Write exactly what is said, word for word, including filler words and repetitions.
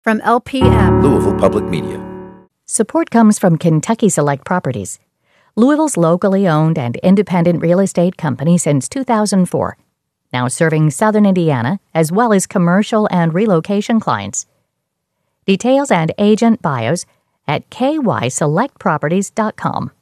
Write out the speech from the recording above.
From L P M, Louisville Public Media. Support comes from Kentucky Select Properties, Louisville's locally owned and independent real estate company since two thousand four, now serving southern Indiana as well as commercial and relocation clients. Details and agent bios at k y select properties dot com.